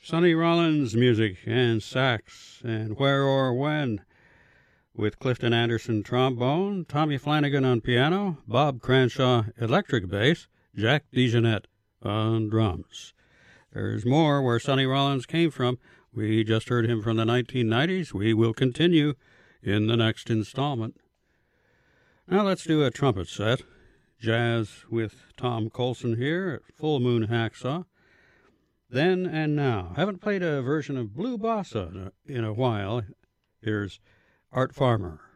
Sonny Rollins music and sax and Where or When, with Clifton Anderson trombone, Tommy Flanagan on piano, Bob Cranshaw electric bass, Jack DeJohnette on drums. There's more where Sonny Rollins came from. We just heard him from the 1990s. We will continue in the next installment. Now let's do a trumpet set. Jazz with Tom Colson here at Full Moon Hacksaw. Then and Now. Haven't played a version of Blue Bossa in a while. Here's Art Farmer.